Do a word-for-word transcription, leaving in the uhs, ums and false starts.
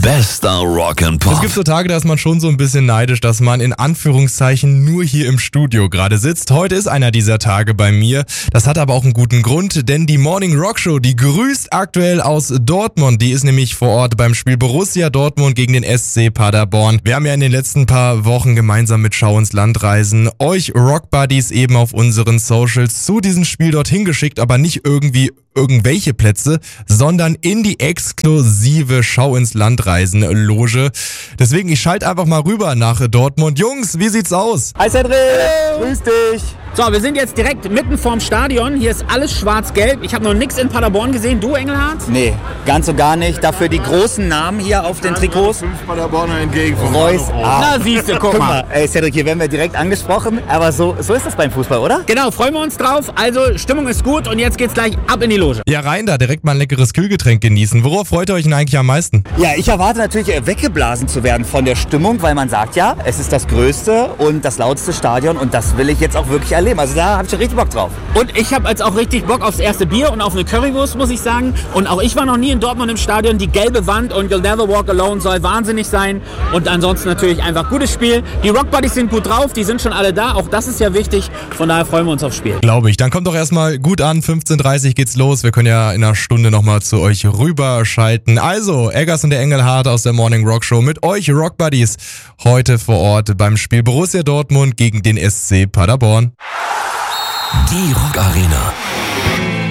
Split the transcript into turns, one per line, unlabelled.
Bester Rock and Pop.
Es gibt so Tage, da ist man schon so ein bisschen neidisch, dass man in Anführungszeichen nur hier im Studio gerade sitzt. Heute ist einer dieser Tage bei mir. Das hat aber auch einen guten Grund, denn die Morning Rock Show, die grüßt aktuell aus Dortmund. Die ist nämlich vor Ort beim Spiel Borussia Dortmund gegen den S C Paderborn. Wir haben ja in den letzten paar Wochen gemeinsam mit Schau ins Land reisen euch Rock Buddies eben auf unseren Socials zu diesem Spiel dorthin geschickt, aber nicht irgendwie irgendwelche Plätze, sondern in die exklusive Schau ins Land Reisen Loge. Deswegen, ich schalte einfach mal rüber nach Dortmund. Jungs, wie sieht's aus?
Hi Cedric, grüß dich.
So, wir sind jetzt direkt mitten vorm Stadion. Hier ist alles schwarz-gelb. Ich habe noch nichts in Paderborn gesehen. Du, Engelhardt?
Nee, ganz und gar nicht. Dafür die großen Namen hier auf den Trikots.
Fünf Paderborner entgegen vom
Reus.
Ah. Na, siehst du, guck,
Guck
mal.
mal, ey Cedric, hier werden wir direkt angesprochen. Aber so, so ist das beim Fußball, oder?
Genau, freuen wir uns drauf. Also, Stimmung ist gut und jetzt geht's gleich ab in die Loge.
Ja, rein da, direkt mal ein leckeres Kühlgetränk genießen. Worauf freut ihr euch denn eigentlich am meisten?
Ja, ich erwarte natürlich äh, weggeblasen zu werden von der Stimmung, weil man sagt ja, es ist das größte und das lauteste Stadion und das will ich jetzt auch wirklich erleben. Also da habe ich richtig Bock drauf.
Und ich habe jetzt auch richtig Bock aufs erste Bier und auf eine Currywurst, muss ich sagen. Und auch ich war noch nie in Dortmund im Stadion. Die gelbe Wand und You'll Never Walk Alone soll wahnsinnig sein. Und ansonsten natürlich einfach gutes Spiel. Die Rock Buddies sind gut drauf, die sind schon alle da. Auch das ist ja wichtig. Von daher freuen wir uns aufs Spiel.
Glaube ich. Dann kommt doch erstmal gut an. fünfzehn Uhr dreißig geht's los. Wir können ja in einer Stunde nochmal zu euch rüberschalten. Also, Eggers und der Engelhardt aus der Morning Rock Show mit euch Rock Buddies heute vor Ort beim Spiel Borussia Dortmund gegen den S C Paderborn.
Die Rock Arena.